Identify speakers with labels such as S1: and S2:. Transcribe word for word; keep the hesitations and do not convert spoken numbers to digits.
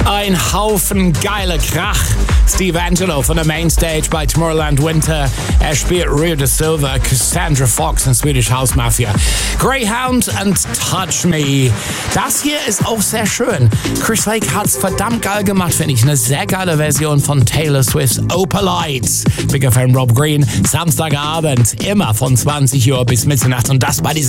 S1: Ein Haufen geiler Krach. Steve Angelo von der Mainstage bei Tomorrowland Winter. Er spielt Rio de Silva, Cassandra Fox und Swedish House Mafia. Greyhound and Touch Me. Das hier ist auch sehr schön. Chris Lake hat's verdammt geil gemacht, finde ich. Eine sehr geile Version von Taylor Swift's Opal Lights. Big Fan Rob Green. Samstagabend, immer von zwanzig Uhr bis Mitternacht. Und das bei diesem